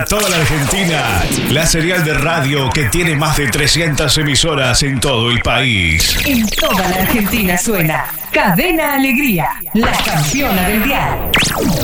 para toda la Argentina, la serial de radio que tiene más de 300 emisoras en todo el país. En toda la Argentina suena Cadena Alegría, la campeona del dial.